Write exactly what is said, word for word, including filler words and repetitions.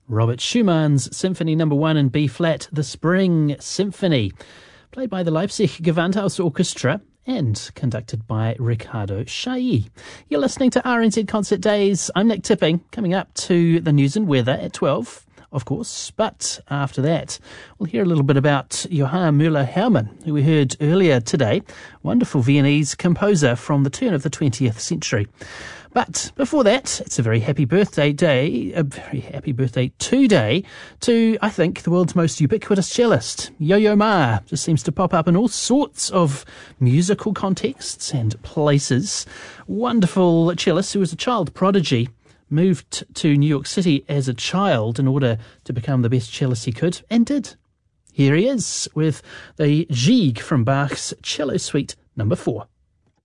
Robert Schumann's Symphony Number One in B flat, the Spring Symphony, played by the Leipzig Gewandhaus Orchestra and conducted by Ricardo Chailly. You're listening to R N Z Concert Days. I'm Nick Tipping. Coming up to the news and weather at twelve, of course. But after that, we'll hear a little bit about Johann Müller-Hermann, who we heard earlier today. Wonderful Viennese composer from the turn of the twentieth century. But before that, it's a very happy birthday day, a very happy birthday today to, I think, the world's most ubiquitous cellist, Yo-Yo Ma. Just seems to pop up in all sorts of musical contexts and places. Wonderful cellist who was a child prodigy, moved to New York City as a child in order to become the best cellist he could, and did. Here he is with the Gigue from Bach's Cello Suite Number Four.